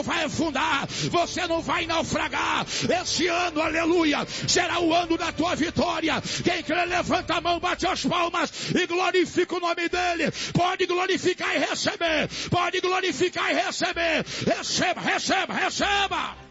vai afundar, você não vai naufragar. Esse ano, aleluia, será o ano da tua vitória. Quem crê, levanta a mão, bate as palmas e glorifica o nome dele. Pode glorificar e receber, pode glorificar e receber. Receba, receba, receba.